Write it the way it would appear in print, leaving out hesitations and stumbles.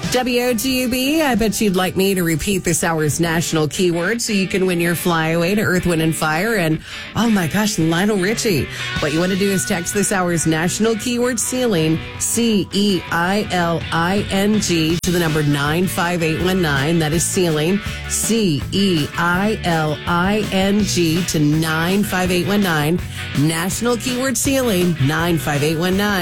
WOGUB, I bet you'd like me to repeat this hour's national keyword so you can win your flyaway to Earth, Wind, and Fire. And, oh my gosh, Lionel Richie. What you want to do is text this hour's national keyword ceiling, CEILING, to the number 95819. That is ceiling, CEILING, to 95819. National keyword ceiling, 95819.